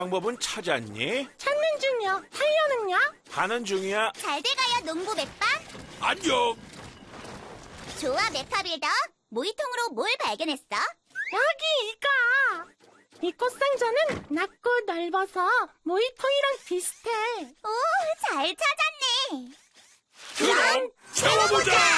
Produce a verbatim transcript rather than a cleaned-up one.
방법은 찾았니? 찾는 중이요. 타이어는요? 가는 중이야. 잘 돼가요, 농부 맷빵. 안녕. 좋아, 메카빌더. 모이통으로 뭘 발견했어? 여기 이거! 이 꽃상자는 낮고 넓어서 모이통이랑 비슷해. 오, 잘 찾았네. 그럼 채워보자.